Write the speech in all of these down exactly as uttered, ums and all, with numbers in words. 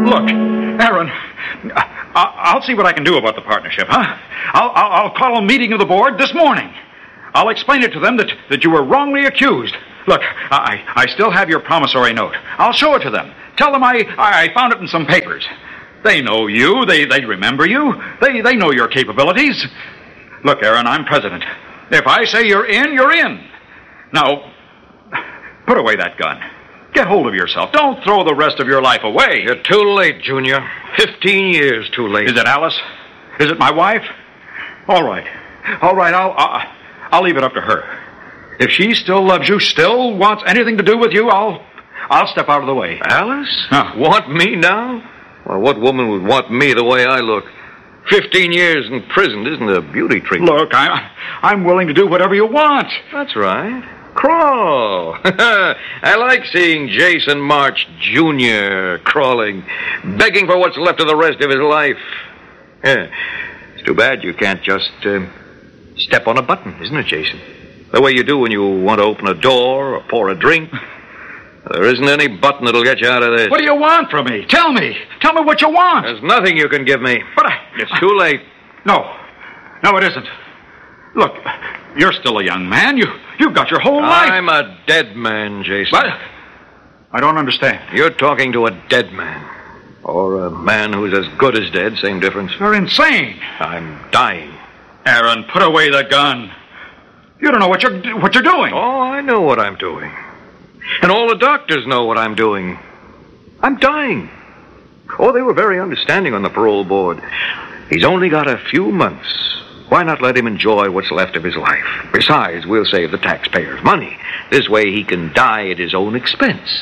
Look, Aaron, I'll see what I can do about the partnership, huh? I'll, I'll, I'll call a meeting of the board this morning. I'll explain it to them that, that you were wrongly accused. Look, I, I still have your promissory note. I'll show it to them. Tell them I, I found it in some papers. They know you. They, they remember you. They, they know your capabilities. Look, Aaron, I'm president. If I say you're in, you're in. Now, put away that gun. Get hold of yourself. Don't throw the rest of your life away. You're too late, Junior. Fifteen years too late. Is it Alice? Is it my wife? All right. All right, I'll, I'll, I'll leave it up to her. If she still loves you, still wants anything to do with you, I'll, I'll step out of the way. Alice? Huh. Want me now? Well, what woman would want me the way I look? Fifteen years in prison isn't a beauty treatment. Look, I'm, I'm willing to do whatever you want. That's right. Crawl. I like seeing Jason March, Junior crawling, begging for what's left of the rest of his life. Yeah. It's too bad you can't just uh, step on a button, isn't it, Jason? The way you do when you want to open a door or pour a drink. There isn't any button that'll get you out of this. What do you want from me? Tell me. Tell me what you want. There's nothing you can give me. But I... It's too late. No. No, it isn't. Look, you're still a young man. You, you've got your whole life. I'm a dead man, Jason. What? I don't understand. You're talking to a dead man. Or a man who's as good as dead, same difference. You're insane. I'm dying. Aaron, put away the gun. You don't know what you're, what you're doing. Oh, I know what I'm doing. And all the doctors know what I'm doing. I'm dying. Oh, they were very understanding on the parole board. He's only got a few months. Why not let him enjoy what's left of his life? Besides, we'll save the taxpayers money. This way he can die at his own expense.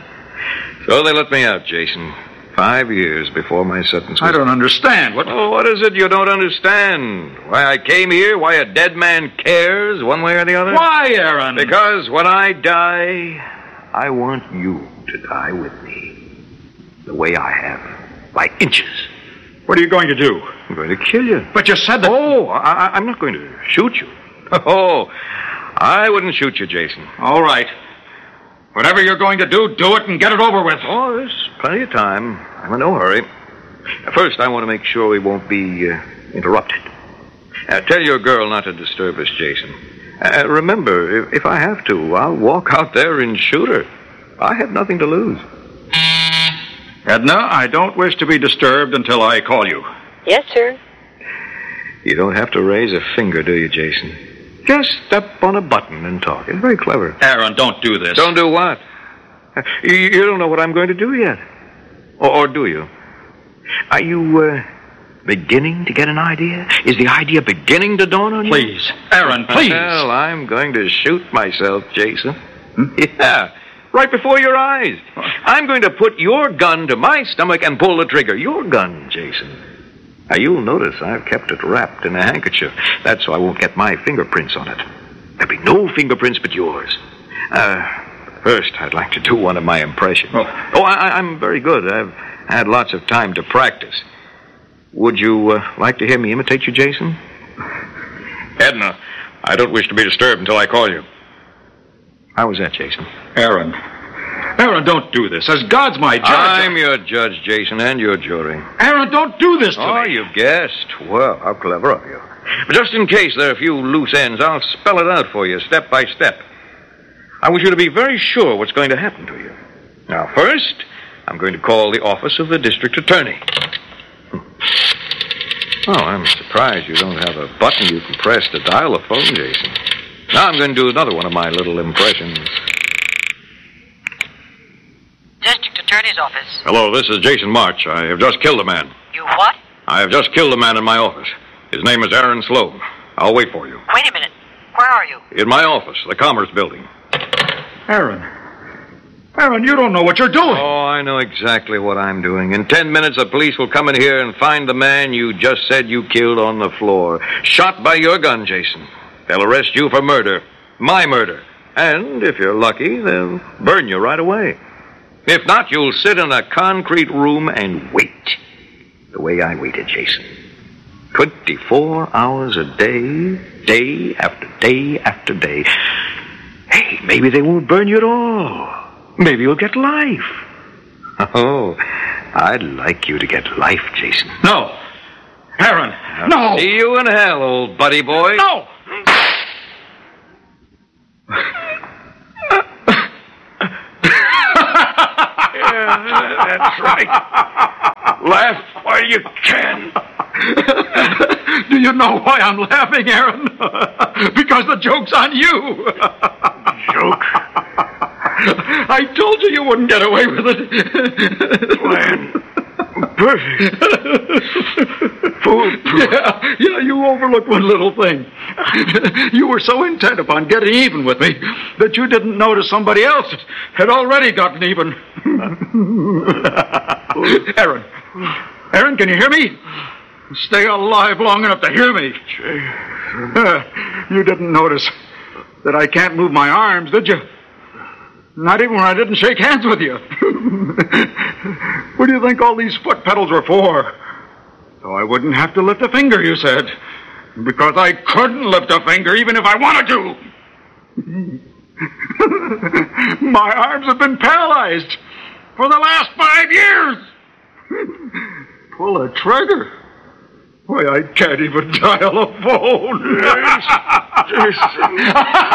So they let me out, Jason. Five years before my sentence was... I don't understand. What... Oh, what is it you don't understand? Why I came here? Why a dead man cares, one way or the other? Why, Aaron? Because when I die, I want you to die with me. The way I have. By inches. What are you going to do? I'm going to kill you. But you said that... Oh, I, I'm not going to shoot you. Oh, I wouldn't shoot you, Jason. All right. Whatever you're going to do, do it and get it over with. Oh, there's plenty of time. I'm in no hurry. First, I want to make sure we won't be uh, interrupted. Uh, tell your girl not to disturb us, Jason. Uh, remember, if, if I have to, I'll walk out there and shoot her. I have nothing to lose. Edna, I don't wish to be disturbed until I call you. Yes, sir. You don't have to raise a finger, do you, Jason? Just step on a button and talk. It's very clever. Aaron, don't do this. Don't do what? Uh, you, you don't know what I'm going to do yet. Or, or do you? Are you uh, beginning to get an idea? Is the idea beginning to dawn on you? Please. Aaron, please. Well, I'm going to shoot myself, Jason. Hmm? Yeah. Right before your eyes. I'm going to put your gun to my stomach and pull the trigger. Your gun, Jason. Now, you'll notice I've kept it wrapped in a handkerchief. That's so I won't get my fingerprints on it. There'll be no fingerprints but yours. Uh, first, I'd like to do one of my impressions. Oh, oh I, I'm very good. I've had lots of time to practice. Would you uh, like to hear me imitate you, Jason? Edna, I don't wish to be disturbed until I call you. How was that, Jason? Aaron. Aaron, don't do this. As God's my judge... I'm your judge, Jason, and your jury. Aaron, don't do this to oh, me. Oh, you guessed. Well, how clever of you. But just in case there are a few loose ends, I'll spell it out for you, step by step. I want you to be very sure what's going to happen to you. Now, first, I'm going to call the office of the district attorney. Oh, I'm surprised you don't have a button you can press to dial a phone, Jason. Now I'm going to do another one of my little impressions. District Attorney's office. Hello, this is Jason March. I have just killed a man. You what? I have just killed a man in my office. His name is Aaron Sloan. I'll wait for you. Wait a minute. Where are you? In my office, the Commerce Building. Aaron. Aaron, you don't know what you're doing. Oh, I know exactly what I'm doing. In ten minutes, the police will come in here and find the man you just said you killed on the floor. Shot by your gun, Jason. They'll arrest you for murder. My murder. And, if you're lucky, they'll burn you right away. If not, you'll sit in a concrete room and wait. The way I waited, Jason. Twenty-four hours a day, day after day after day. Hey, maybe they won't burn you at all. Maybe you'll get life. Oh, I'd like you to get life, Jason. No. Aaron, I'll no. See you in hell, old buddy boy. No. Yeah, that's right. Laugh while you can. Do you know why I'm laughing, Aaron? Because the joke's on you. Joke? I told you you wouldn't get away with it. Plan. Perfect. Foolproof. Yeah, yeah, you overlooked one little thing. You were so intent upon getting even with me that you didn't notice somebody else had already gotten even. Aaron. Aaron, can you hear me? Stay alive long enough to hear me. Uh, you didn't notice that I can't move my arms, did you? Not even when I didn't shake hands with you. What do you think all these foot pedals were for? So I wouldn't have to lift a finger, you said. Because I couldn't lift a finger even if I wanted to. My arms have been paralyzed for the last five years. Pull a trigger? Why, I can't even dial a phone. Yes, Jason.